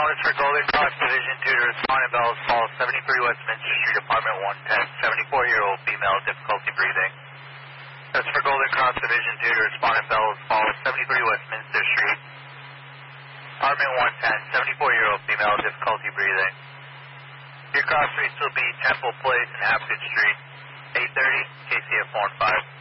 call is for Golden Cross Division 2 to respond in Bellows Falls, 73 Westminster Street, apartment 110, 74-year-old female, difficulty breathing. That's for Golden Cross Division 2 to respond in Bellows Falls, 73 Westminster Street, apartment 110, 74-year-old female, difficulty breathing. Your cross rates will be Temple Place and Hampton Street, 830, KCF 15.